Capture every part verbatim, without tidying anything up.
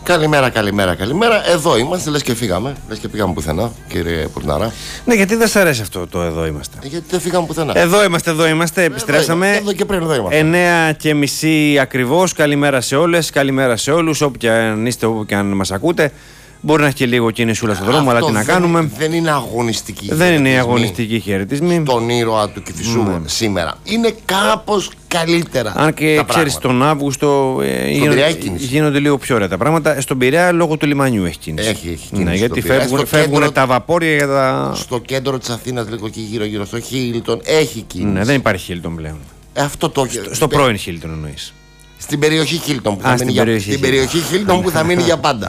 Καλημέρα, καλημέρα, καλημέρα. Εδώ είμαστε, λες και φύγαμε. Λες και πήγαμε πουθενά, κύριε Πουρναρά. Ναι, γιατί δεν σ' αρέσει αυτό το εδώ είμαστε? Γιατί δεν φύγαμε πουθενά. Εδώ είμαστε, εδώ είμαστε, επιστρέψαμε. Εδώ, εδώ και πριν, εδώ είμαστε. εννιά και μισή ακριβώς. Καλημέρα σε όλες, καλημέρα σε όλους. Όπου και αν είστε, όπου και αν μας ακούτε. Μπορεί να έχει και λίγο κίνηση στον δρόμο, αλλά τι να δεν, κάνουμε. Δεν είναι αγωνιστική. Δεν είναι η αγωνιστική χαιρετισμή. Τον ήρωα του Κηφισού ναι. σήμερα. Είναι κάπως καλύτερα. Αν και ξέρεις, τον Αύγουστο ε, γίνονται, γίνονται λίγο πιο ωραία τα πράγματα. Στον Πειραιά λόγω του λιμανιού έχει κίνηση. Έχει, έχει κίνηση. Ναι, γιατί φεύγουν, φεύγουν κέντρο, τα βαπόρια για τα. Στο κέντρο της Αθήνας, λίγο εκεί γύρω-γύρω, στο Χίλτον, έχει κίνηση. Ναι, δεν υπάρχει Χίλτον πλέον. Ε, αυτό το... Στο, στο πρώην Χίλτον εννοείς. Στην περιοχή Χίλτον που θα Α, μείνει στην για, στην περιοχή Χίλτον που θα μείνει για πάντα.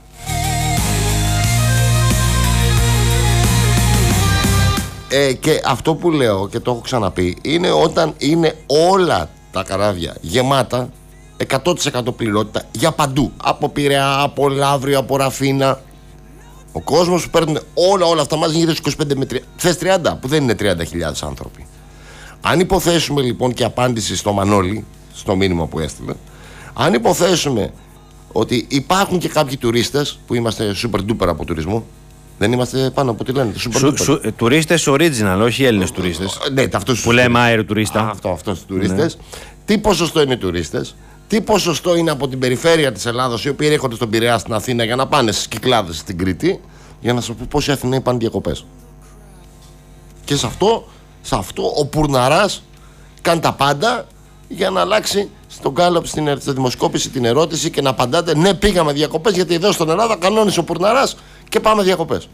Ε, και αυτό που λέω και το έχω ξαναπεί είναι όταν είναι όλα τα καράβια γεμάτα εκατό τοις εκατό πληρότητα για παντού, από Πειραιά, από Λαύριο, από Ραφίνα, ο κόσμος που παίρνουν όλα, όλα αυτά μαζί γύρω στους είκοσι πέντε με τριάντα, θες τριάντα που δεν είναι τριάντα χιλιάδες άνθρωποι. Αν υποθέσουμε λοιπόν, και απάντηση στο Μανώλη στο μήνυμα που έστειλε, αν υποθέσουμε ότι υπάρχουν και κάποιοι τουρίστες που είμαστε super duper από τουρισμό. Δεν είμαστε πάνω από τι λένε. Τουρίστες original, όχι Έλληνες τουρίστες. Ναι, που λέμε αέρο τουρίστα. Αυτό, αυτός τουρίστες. Ναι. Τι ποσοστό είναι τουρίστες, τι ποσοστό είναι από την περιφέρεια της Ελλάδας, οι οποίοι έρχονται στον Πειραιά, στην Αθήνα για να πάνε στις Κυκλάδες στην Κρήτη, για να σας πω πόσοι Αθηναίοι πάνε διακοπές. Και σε αυτό, σε αυτό ο Πουρναράς κάνει τα πάντα για να αλλάξει στον Γκάλοπ, στην δημοσκόπηση, την ερώτηση και να απαντάτε ναι, πήγαμε διακοπές, γιατί εδώ στην Ελλάδα κανόνισε ο Πουρναράς και πάμε διακοπές.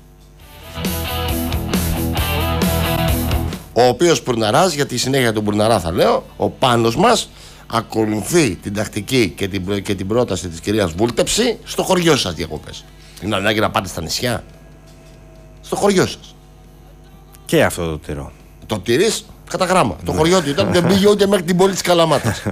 Ο οποίος Πουρναράς, γιατί συνέχεια τον Πουρναρά θα λέω, ο Πάνος μας ακολουθεί την τακτική και την, και την πρόταση της κυρίας Βούλτεψη στο χωριό σας διακοπές. Είναι ανάγκη να πάτε στα νησιά. Στο χωριό σας. Και αυτό το τυρό. Το τηρείς κατά γράμμα. Το χωριό του ήταν, δεν πήγε ούτε μέχρι την πόλη της Καλαμάτας.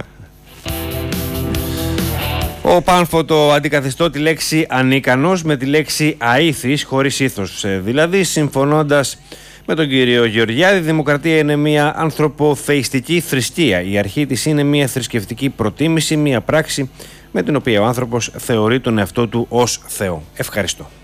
Ο Πάνφωτο αντικαθιστώ τη λέξη ανίκανος με τη λέξη αήθης, χωρίς ήθος. Δηλαδή, συμφωνώντας με τον κύριο Γεωργιάδη, η δημοκρατία είναι μια ανθρωποθεϊστική θρησκεία. Η αρχή της είναι μια θρησκευτική προτίμηση, μια πράξη με την οποία ο άνθρωπος θεωρεί τον εαυτό του ως Θεό. Ευχαριστώ.